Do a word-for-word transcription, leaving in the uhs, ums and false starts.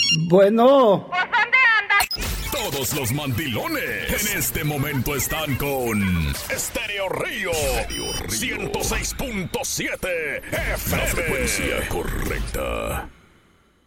Bueno. ¿Por dónde andas? Todos los mandilones en este momento están con Estéreo Río ciento seis punto siete F M. La frecuencia correcta.